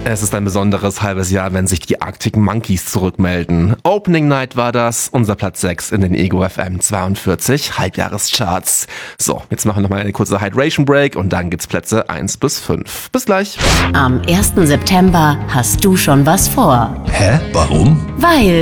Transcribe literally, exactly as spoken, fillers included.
Es ist ein besonderes halbes Jahr, wenn sich die Arctic Monkeys zurückmelden. Opening Night war das, unser Platz sechs in den Ego F M zweiundvierzig Halbjahrescharts. So, jetzt machen wir nochmal eine kurze Hydration Break und dann gibt's Plätze eins bis fünf. Bis gleich. Am ersten September hast du schon was vor. Hä? Warum? Weil